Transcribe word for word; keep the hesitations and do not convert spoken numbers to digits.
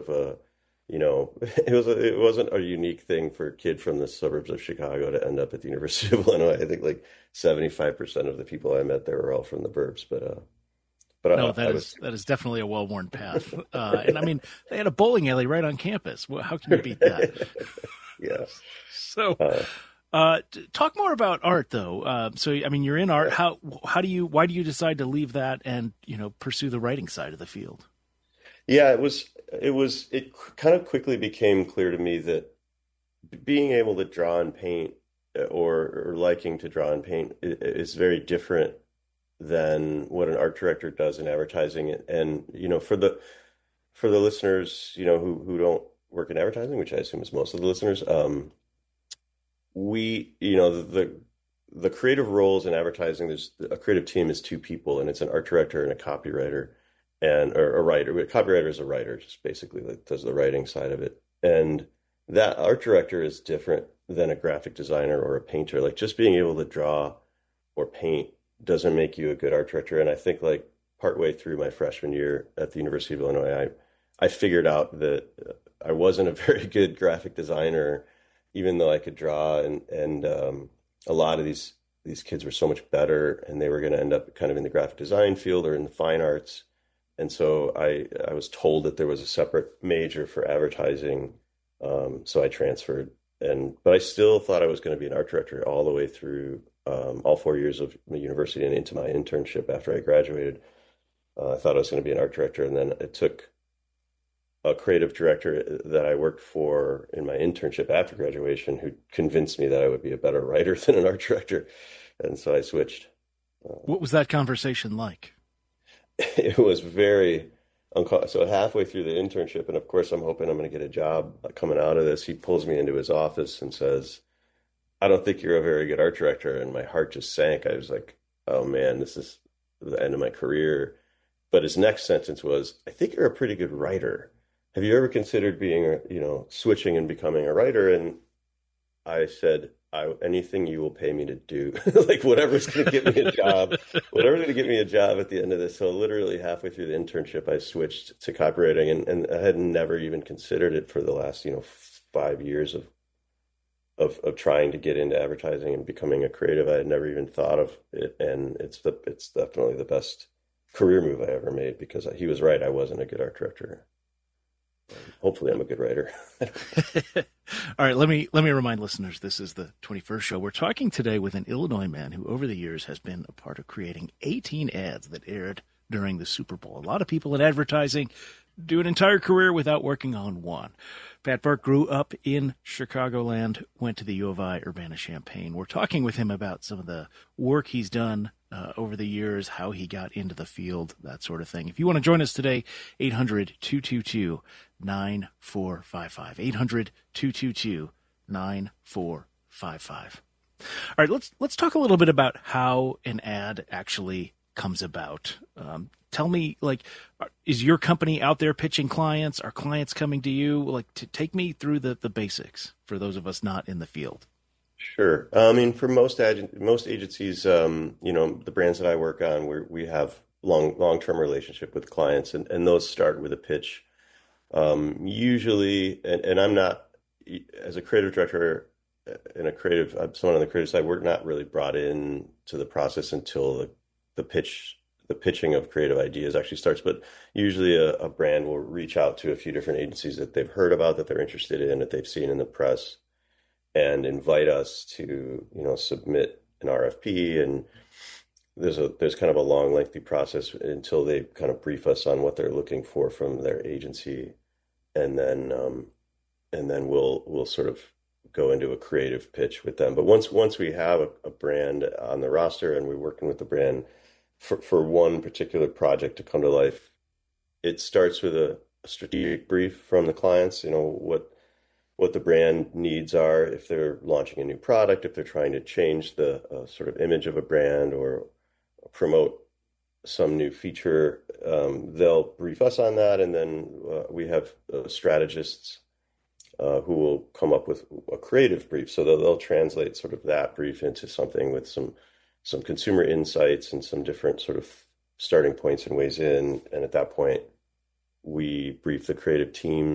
of a, you know, it was a, it wasn't a unique thing for a kid from the suburbs of Chicago to end up at the University of Illinois. I think like seventy-five percent of the people I met there were all from the burbs, but uh, No, but I, that I is was, that is definitely a well-worn path. Uh, and I mean, they had a bowling alley right on campus. Well, how can you beat that? yeah. So, Uh, uh, t- talk more about art, though. Uh, so, I mean, you're in art. How how do you why do you decide to leave that and you know pursue the writing side of the field? yeah, it was, it was, it kind of quickly became clear to me that being able to draw and paint uh, or, or liking to draw and paint i- is very different than what an art director does in advertising. And, you know, for the, for the listeners, you know, who, who don't work in advertising, which I assume is most of the listeners, um, we, you know, the, the creative roles in advertising, there's a creative team is two people, and it's an art director and a copywriter, and or a writer. A copywriter is a writer, just basically like does the writing side of it. And that art director is different than a graphic designer or a painter. Like just being able to draw or paint doesn't make you a good art director. And I think like partway through my freshman year at the University of Illinois, I I figured out that I wasn't a very good graphic designer, even though I could draw, and and um, a lot of these these kids were so much better, and they were going to end up kind of in the graphic design field or in the fine arts. And so I I was told that there was a separate major for advertising, um, so I transferred. And but I still thought I was going to be an art director all the way through um, all four years of the university and into my internship after I graduated. Uh, I thought I was going to be an art director, and then it took a creative director that I worked for in my internship after graduation who convinced me that I would be a better writer than an art director. And so I switched. Uh, What was that conversation like? it was very uncomfortable. So halfway through the internship, and of course I'm hoping I'm going to get a job coming out of this, he pulls me into his office and says, "I don't think you're a very good art director." And my heart just sank. I was like, oh man, this is the end of my career. But his next sentence was, "I think you're a pretty good writer. Have you ever considered being, a, you know, switching and becoming a writer?" And I said, I, anything you will pay me to do, like whatever's going to get me a job, whatever's going to get me a job at the end of this. So literally halfway through the internship, I switched to copywriting, and, and I had never even considered it for the last, you know, five years of, of, of trying to get into advertising and becoming a creative. I had never even thought of it. And it's the, it's definitely the best career move I ever made, because he was right. I wasn't a good art director. Hopefully I'm a good writer. All right, let me let me remind listeners, this is the twenty-first show. We're talking today with an Illinois man who over the years has been a part of creating eighteen ads that aired during the Super Bowl. A lot of people in advertising do an entire career without working on one. Pat Burke grew up in Chicagoland, went to the U of I Urbana-Champaign. We're talking with him about some of the work he's done uh, over the years, how he got into the field, that sort of thing. If you want to join us today, eight hundred, two two two, nine four five five. eight hundred, two two two, nine four five five. All right, let's let's talk a little bit about how an ad actually comes about. Um, tell me, like, is your company out there pitching clients? Are clients coming to you? Like, to take me through the, the basics for those of us not in the field. Sure. I mean, for most ag- most agencies, um, you know, the brands that I work on, we we have long long term relationship with clients, and, and those start with a pitch. Um, usually, and, and I'm not, as a creative director and a creative, I'm someone on the creative side, we're not really brought in to the process until the, the pitch, the pitching of creative ideas actually starts. But usually a, a brand will reach out to a few different agencies that they've heard about, that they're interested in, that they've seen in the press, and invite us to, you know, submit an R F P. And there's a there's kind of a long, lengthy process until they kind of brief us on what they're looking for from their agency, and then um, and then we'll we'll sort of go into a creative pitch with them. But once once we have a, a brand on the roster and we're working with the brand for for one particular project to come to life, it starts with a, a strategic brief from the clients. You know, what what the brand needs are, if they're launching a new product, if they're trying to change the uh, sort of image of a brand or promote some new feature, um, they'll brief us on that. And then uh, we have uh, strategists uh, who will come up with a creative brief. So they'll, they'll translate sort of that brief into something with some some consumer insights and some different sort of starting points and ways in. And at that point, we brief the creative team